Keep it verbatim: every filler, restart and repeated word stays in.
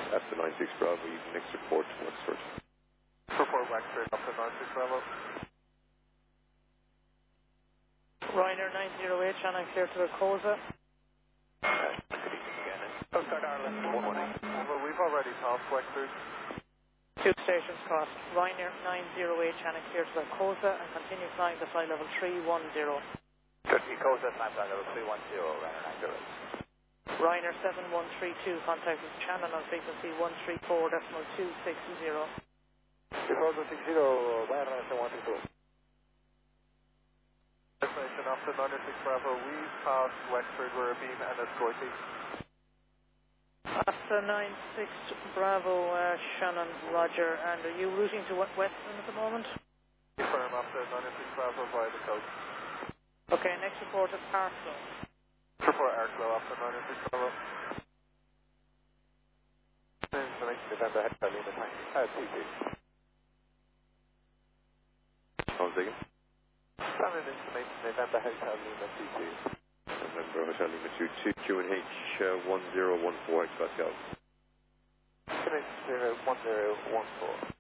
After nine six Bravo, you can next report to Wexford. Report Wexford, after nine six Bravo. Ryanair nine zero eight, Shannon clear to the Cosa. Coast Guard Ireland, one one eight. Well, we've already passed Wexford. Two stations crossed. Ryanair nine zero eight, Shannon clear to the Cosa and continue flying to flight level three one zero. Turkey Cosa, flight level three one zero, Ryanair nine zero eight. Ryanair seven one three two, contact with Shannon on frequency one three four decimal two six zero. Cosa six zero, Ryanair seven one three two. Station after nine six Bravo, we've passed Wexford, we're a beam and escorting. After nine six Bravo, uh, Shannon, Roger, and are you routing to Western at the moment? Confirm after nine six Bravo via the coast. Okay, next report is Arklow. Report Arklow after nine six Bravo. Information November head by Lima Tank, uh, T T. One second. Standard information November Hotel Lima T T. November Hotel Lima two two, Q and H uh, one zero one four, X Pascal. Q and H zero one zero one four.